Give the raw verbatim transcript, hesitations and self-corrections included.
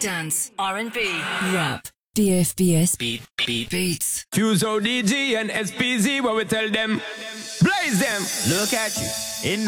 Dance, R and B, rap, D F B S Beat, beat, beats. Fuse O D G and S P Z, what we tell them? Blaze them! Look at you. In